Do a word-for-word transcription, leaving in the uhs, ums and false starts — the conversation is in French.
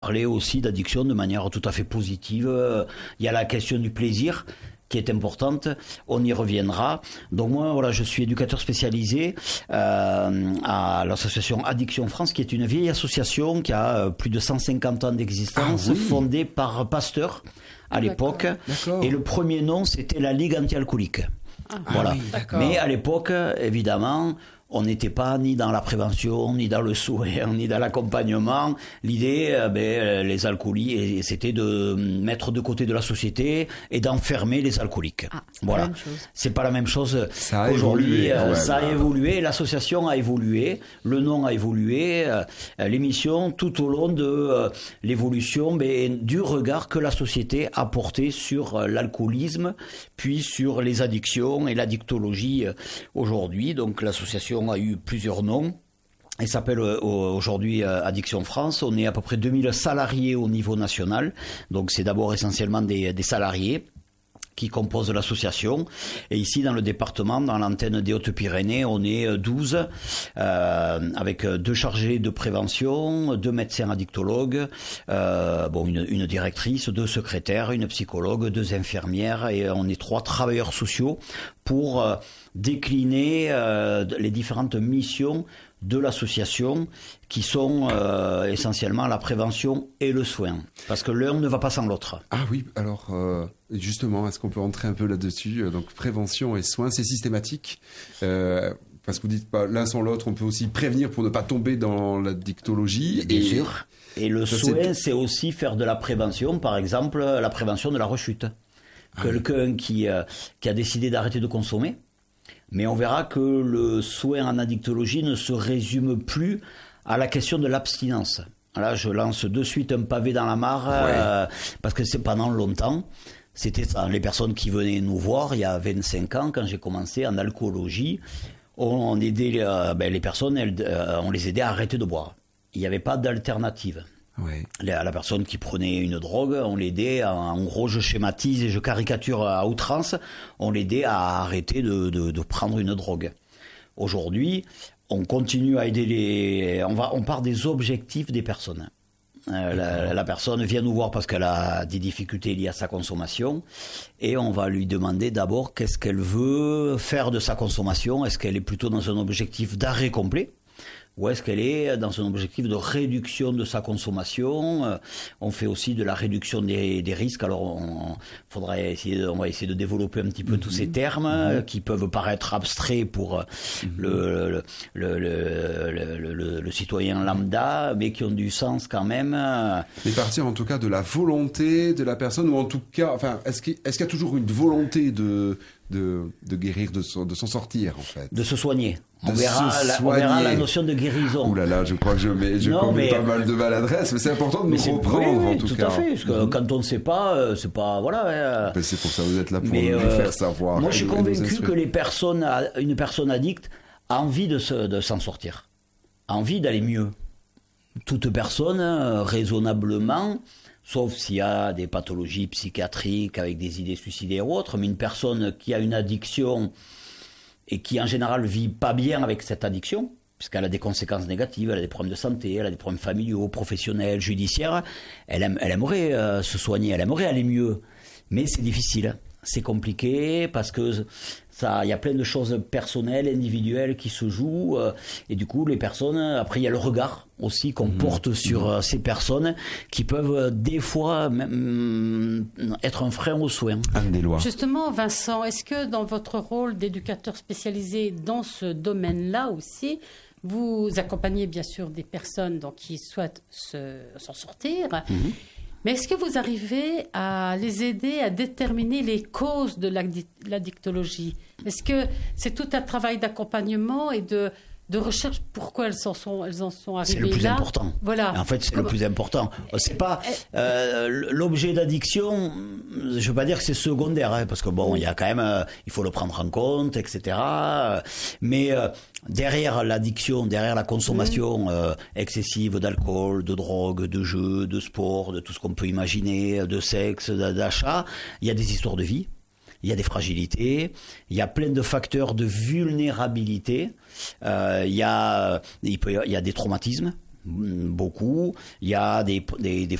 parler aussi d'addiction de manière tout à fait positive. Il y a la question du plaisir qui est importante, on y reviendra. Donc moi, voilà, je suis éducateur spécialisé euh, à l'association Addiction France, qui est une vieille association qui a plus de cent cinquante ans d'existence, ah, oui. fondée par Pasteur à l'époque. D'accord. Et le premier nom, c'était la Ligue anti-alcoolique. Ah, voilà. Ah oui, mais à l'époque, évidemment, on n'était pas ni dans la prévention, ni dans le soin, ni dans l'accompagnement. L'idée, euh, ben, les alcooliques, c'était de mettre de côté de la société et d'enfermer les alcooliques. Ah, c'est voilà. Pas la même chose. C'est pas la même chose. Ça a Aujourd'hui, évolué. Euh, ouais, ça bah. a évolué. L'association a évolué. Le nom a évolué. Euh, l'émission, tout au long de euh, l'évolution, ben, du regard que la société a porté sur euh, l'alcoolisme, puis sur les addictions et l'addictologie euh, aujourd'hui. Donc, l'association a eu plusieurs noms. Elle s'appelle aujourd'hui Addiction France. On est à peu près deux mille salariés au niveau national. Donc c'est d'abord essentiellement des, des salariés qui composent l'association. Et ici, dans le département, dans l'antenne des Hautes-Pyrénées, on est douze, euh, avec deux chargés de prévention, deux médecins addictologues, euh, bon, une, une directrice, deux secrétaires, une psychologue, deux infirmières, et on est trois travailleurs sociaux pour euh, décliner euh, les différentes missions de l'association qui sont euh, essentiellement la prévention et le soin. Parce que l'un ne va pas sans l'autre. Ah oui, alors euh, justement, est-ce qu'on peut rentrer un peu là-dessus ? Donc prévention et soin, c'est systématique euh, parce que vous dites pas l'un sans l'autre, on peut aussi prévenir pour ne pas tomber dans l'addictologie. Bien et... sûr. Et le ça, soin, c'est... c'est aussi faire de la prévention, par exemple la prévention de la rechute. Ah Quelqu'un oui. qui, euh, qui a décidé d'arrêter de consommer, mais on verra que le soin en addictologie ne se résume plus à la question de l'abstinence. Là, je lance de suite un pavé dans la mare, ouais. euh, parce que c'est pendant longtemps, c'était ça. Les personnes qui venaient nous voir il y a vingt-cinq ans, quand j'ai commencé en alcoolologie, on, on aidait euh, ben, les personnes, elles, euh, on les aidait à arrêter de boire. Il n'y avait pas d'alternative. Ouais. La, la personne qui prenait une drogue, on l'aidait, à, en gros je schématise et je caricature à outrance, on l'aidait à arrêter de, de, de prendre une drogue. Aujourd'hui, on continue à aider les... On, va, on part des objectifs des personnes. Euh, la, la personne vient nous voir parce qu'elle a des difficultés liées à sa consommation et on va lui demander d'abord qu'est-ce qu'elle veut faire de sa consommation. Est-ce qu'elle est plutôt dans un objectif d'arrêt complet ? Ou est-ce qu'elle est dans un objectif de réduction de sa consommation ? euh, On fait aussi de la réduction des, des risques. Alors, on, faudra essayer, on va essayer de développer un petit peu mmh. tous ces termes mmh. qui peuvent paraître abstraits pour mmh. le, le, le, le, le, le, le citoyen lambda, mais qui ont du sens quand même. Mais partir en tout cas de la volonté de la personne, ou en tout cas, enfin, est-ce qu'il, est-ce qu'il y a toujours une volonté de, de, de guérir, de, de s'en sortir en fait ? De se soigner. On verra, la, on verra la notion de guérison. Ouh là là, je crois que je mets, je non, commets mais, pas mal de maladresse, mais c'est important de nous reprendre oui, oui, en tout, tout cas. Tout à fait, parce que mmh. quand on ne sait pas, c'est pas, voilà. Mais c'est pour ça que vous êtes là pour mais, nous euh, faire savoir. Moi, je suis convaincu que les personnes, une personne addicte a envie de, se, de s'en sortir, a envie d'aller mieux. Toute personne, raisonnablement, sauf s'il y a des pathologies psychiatriques avec des idées suicidaires ou autres, mais une personne qui a une addiction et qui en général vit pas bien avec cette addiction, puisqu'elle a des conséquences négatives, elle a des problèmes de santé, elle a des problèmes familiaux, professionnels, judiciaires, elle, aime, elle aimerait euh, se soigner, elle aimerait aller mieux, mais c'est difficile, c'est compliqué, parce que ça, il y a plein de choses personnelles, individuelles qui se jouent, euh, et du coup les personnes, après il y a le regard aussi qu'on mmh. porte sur mmh. euh, ces personnes qui peuvent euh, des fois même, euh, être un frein aux soins. Anne Deslois. Justement, Vincent, est-ce que dans votre rôle d'éducateur spécialisé dans ce domaine-là aussi, vous accompagnez bien sûr des personnes donc, qui souhaitent se, s'en sortir, mmh. mais est-ce que vous arrivez à les aider à déterminer les causes de l'addictologie ? Est-ce que c'est tout un travail d'accompagnement et de, de recherche pourquoi elles en sont, elles en sont arrivées là ? C'est le plus là important. Voilà. En fait, c'est Comment... le plus important. C'est pas euh, l'objet d'addiction. Je veux pas dire que c'est secondaire, hein, parce que bon, il y a quand même, euh, il faut le prendre en compte, et cetera. Mais euh, derrière l'addiction, derrière la consommation mmh. euh, excessive d'alcool, de drogue, de jeux, de sport, de tout ce qu'on peut imaginer, de sexe, d'achat, il y a des histoires de vie. Il y a des fragilités, il y a plein de facteurs de vulnérabilité, euh, il y a, il peut, il y a des traumatismes, beaucoup, il y a des, des, des